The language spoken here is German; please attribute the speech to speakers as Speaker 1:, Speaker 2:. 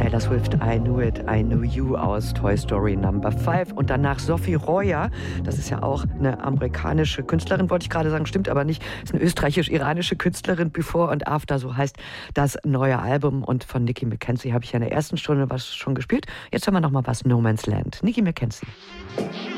Speaker 1: Taylor Swift, I Knew It, I Knew You aus Toy Story Number 5. Und danach Sophie Royer, das ist ja auch eine amerikanische Künstlerin, wollte ich gerade sagen, stimmt aber nicht, ist eine österreichisch-iranische Künstlerin, Before and After, so heißt das neue Album. Und von Nicki McKenzie habe ich ja in der ersten Stunde was schon gespielt. Jetzt haben wir noch mal was, No Man's Land. Nicki McKenzie.